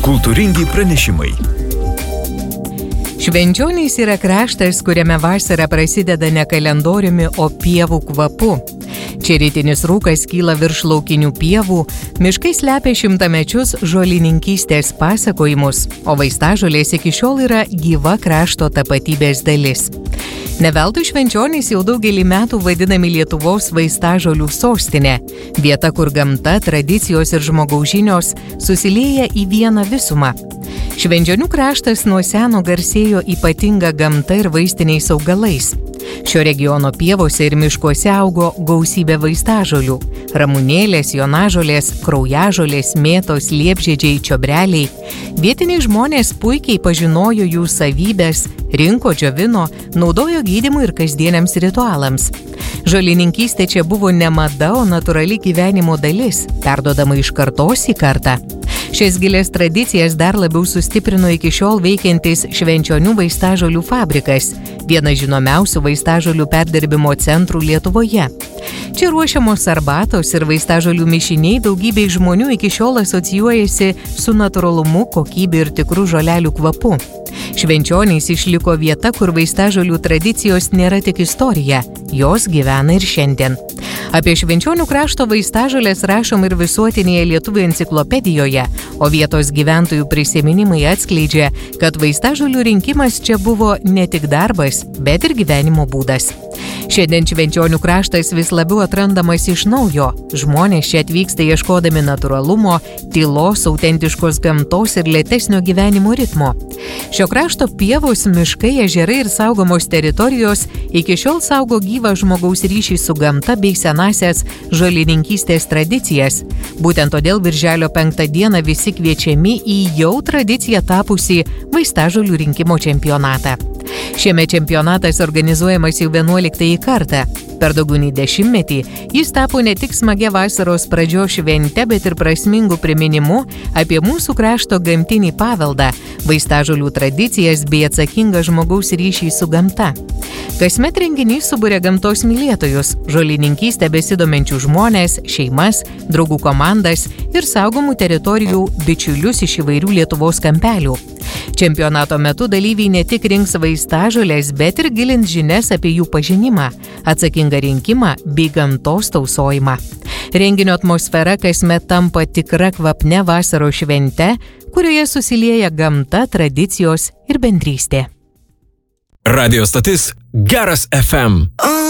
Kultūringi pranešimai. Švenčionys yra kraštas, kuriame vasara prasideda ne kalendoriumi, o pievų kvapu. Čia rytinis rūkas kyla virš laukinių pievų, miškai slepia šimtamečius žolininkystės pasakojimus, o vaistažolės iki šiol yra gyva krašto tapatybės dalis. Ne veltui Švenčionys jau daugelį metų vadinami Lietuvos vaistažolių sostinė, vieta, kur gamta, tradicijos ir žmogaus žinios susilieja į vieną visumą. Švenčionių kraštas nuo seno garsėjo ypatinga gamta ir vaistiniais augalais. Šio regiono pievose ir miškuose augo gausybė vaistažolių – ramunėlės, jonažolės, kraujažolės, mėtos, liepžiedžiai, čiobreliai. Vietiniai žmonės puikiai pažinojo jų savybės, rinko, džiovino, naudojo gydymui ir kasdieniams ritualams. Žolininkystė čia buvo ne mada, o natūrali gyvenimo dalis, perduodama iš kartos į kartą. Šias gilias tradicijas dar labiau sustiprino iki šiol veikiantis Švenčionių vaistažolių fabrikas, vienas žinomiausių vaistažolių perdirbimo centrų Lietuvoje. Čia ruošiamos arbatos ir vaistažolių mišiniai daugybei žmonių iki šiol asocijuojasi su natūralumu, kokybė ir tikrų žolelių kvapu. Švenčionys išliko vieta, kur vaistažolių tradicijos nėra tik istorija, jos gyvena ir šiandien. Apie Švenčionių krašto vaistažolės rašom ir visuotinėje Lietuvių enciklopedijoje, o vietos gyventojų prisiminimai atskleidžia, kad vaistažolių rinkimas čia buvo ne tik darbas, bet ir gyvenimo būdas. Šiandien Švenčionių kraštas vis labiau atrandamas iš naujo. Žmonės čia atvyksta ieškodami natūralumo, tylos, autentiškos gamtos ir lėtesnio gyvenimo ritmo. Šio krašto pievos, miškai, ežerai ir saugomos teritorijos iki šiol saugo gyvą žmogaus ryšį su gamta bei senąsias žolininkystės tradicijas. Būtent todėl birželio 5 dieną visi kviečiami į jau tradiciją tapusį vaistažolių rinkimo čempionatą. Šiemet čempionatas organizuojamas jau 11 kartą. Per daugiau nei 10 metį jis tapo ne tik smagia vasaros pradžios švente, bet ir prasmingu priminimu apie mūsų krašto gamtinį paveldą, vaistažolių tradicijas bei atsakingą žmogaus ryšį su gamta. Kasmet renginys suburia gamtos mylėtojus, žolininkystę besidominčių žmonės, šeimas, draugų komandas ir saugomų teritorijų bičiulius iš įvairių Lietuvos kampelių. Čempionato metu dalyviai ne tik rinks vaistažolės, bet ir gilins žinias apie jų pažinimą, atsakingą rinkimą bei gamtos tausojimą. Renginio atmosfera kasmet tampa tikra kvapne vasaros švente, kurioje susilieja gamta, tradicijos ir bendrystė. Radio stotis Geras FM.